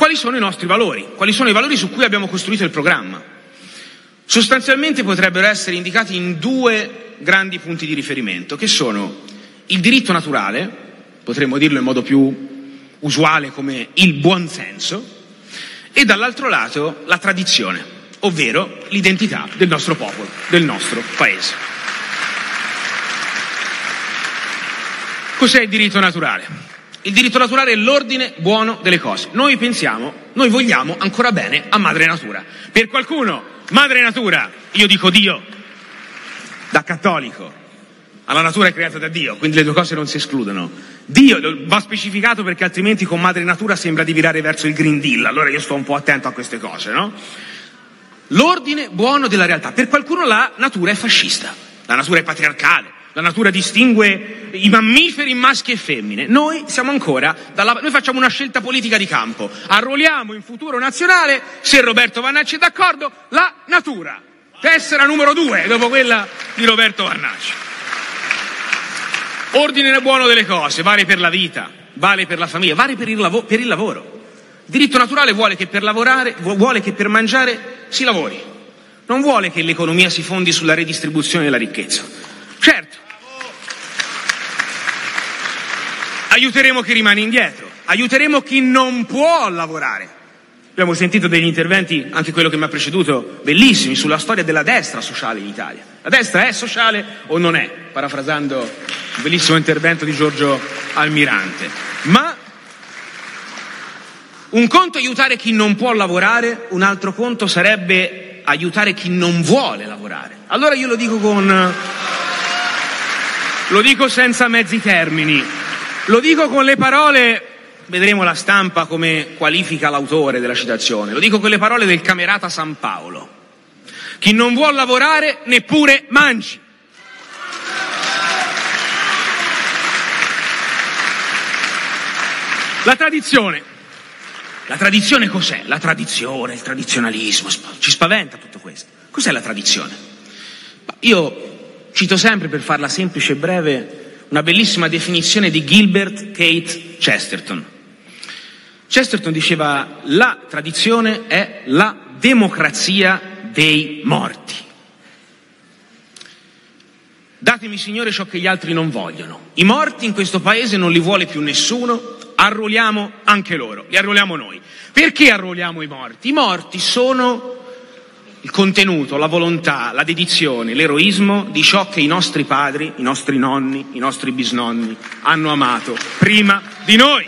quali sono i nostri valori, quali sono i valori su cui abbiamo costruito il programma. Sostanzialmente potrebbero essere indicati in due grandi punti di riferimento, che sono il diritto naturale, potremmo dirlo in modo più usuale come il buon senso, e dall'altro lato la tradizione, ovvero l'identità del nostro popolo, del nostro paese. Cos'è il diritto naturale? Il diritto naturale è l'ordine buono delle cose. Noi vogliamo ancora bene a madre natura. Per qualcuno madre natura, io dico Dio, da cattolico, alla natura è creata da Dio, quindi le due cose non si escludono. Dio va specificato perché altrimenti con madre natura sembra di virare verso il Green Deal, allora io sto un po' attento a queste cose, no? L'ordine buono della realtà. Per qualcuno la natura è fascista, la natura è patriarcale, la natura distingue i mammiferi in maschi e femmine. Noi siamo ancora noi facciamo una scelta politica di campo. Arruoliamo in Futuro Nazionale, se Roberto Vannacci è d'accordo, la natura. Tessera numero 2 dopo quella di Roberto Vannacci. Ordine buono delle cose, vale per la vita, vale per la famiglia, vale per il lavoro. Il diritto naturale vuole che per lavorare, vuole che per mangiare si lavori. Non vuole che l'economia si fondi sulla redistribuzione della ricchezza. Certo, aiuteremo chi rimane indietro, aiuteremo chi non può lavorare. Abbiamo sentito degli interventi, anche quello che mi ha preceduto, bellissimi, sulla storia della destra sociale in Italia. La destra è sociale o non è? Parafrasando un bellissimo intervento di Giorgio Almirante. Ma un conto è aiutare chi non può lavorare, un altro conto sarebbe aiutare chi non vuole lavorare. Allora io lo dico senza mezzi termini, lo dico con le parole, vedremo la stampa come qualifica l'autore della citazione, lo dico con le parole del Camerata San Paolo: chi non vuol lavorare neppure mangi. La tradizione cos'è? La tradizione, il tradizionalismo, ci spaventa tutto questo. Cos'è la tradizione? Io cito sempre, per farla semplice e breve, una bellissima definizione di Gilbert Keith Chesterton. Chesterton diceva: la tradizione è la democrazia dei morti. Datemi, Signore, ciò che gli altri non vogliono. I morti in questo paese non li vuole più nessuno, arruoliamo anche loro, li arruoliamo noi. Perché arruoliamo i morti? I morti sono il contenuto, la volontà, la dedizione, l'eroismo di ciò che i nostri padri, i nostri nonni, i nostri bisnonni hanno amato prima di noi.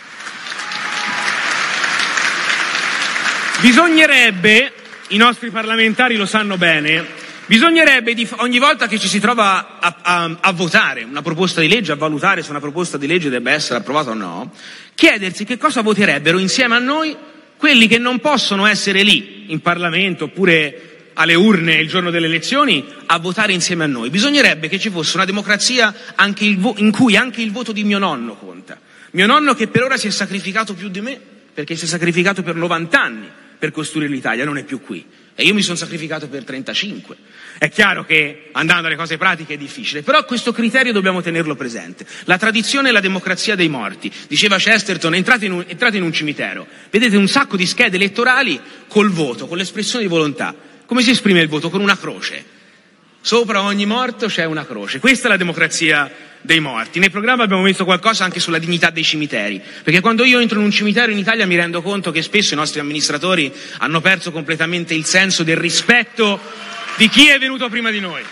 Bisognerebbe, i nostri parlamentari lo sanno bene, bisognerebbe ogni volta che ci si trova a votare una proposta di legge, a valutare se una proposta di legge debba essere approvata o no, chiedersi che cosa voterebbero insieme a noi quelli che non possono essere lì in Parlamento oppure alle urne il giorno delle elezioni a votare insieme a noi. Bisognerebbe che ci fosse una democrazia in cui anche il voto di mio nonno conta. Mio nonno, che per ora si è sacrificato più di me, perché si è sacrificato per 90 anni per costruire l'Italia, non è più qui. E io mi sono sacrificato per 35. È chiaro che andando alle cose pratiche è difficile, però questo criterio dobbiamo tenerlo presente. La tradizione e la democrazia dei morti. Diceva Chesterton: entrate in un cimitero, vedete un sacco di schede elettorali col voto, con l'espressione di volontà. Come si esprime il voto? Con una croce. Sopra ogni morto c'è una croce. Questa è la democrazia dei morti. Nel programma abbiamo messo qualcosa anche sulla dignità dei cimiteri, perché quando io entro in un cimitero in Italia mi rendo conto che spesso i nostri amministratori hanno perso completamente il senso del rispetto di chi è venuto prima di noi.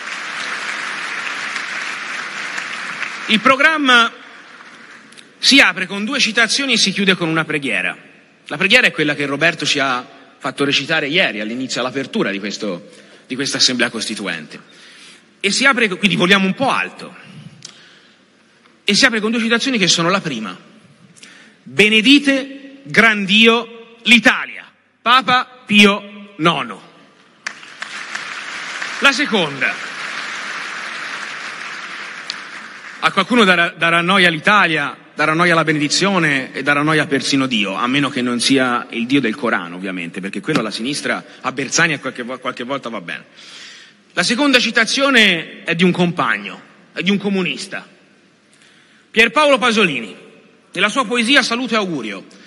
Il programma si apre con 2 citazioni e si chiude con una preghiera. La preghiera è quella che Roberto ci ha fatto recitare ieri all'inizio, all'apertura di questa Assemblea Costituente. E si apre, quindi voliamo un po' alto, e si apre con 2 citazioni che sono: la prima: benedite gran Dio l'Italia, Papa Pio IX. La seconda: a qualcuno darà noia l'Italia, darà noia la benedizione e darà noia persino Dio, a meno che non sia il Dio del Corano, ovviamente, perché quello alla sinistra, a Bersani qualche volta va bene. La seconda citazione è di un compagno, è di un comunista, Pierpaolo Pasolini. Nella sua poesia Saluto e Augurio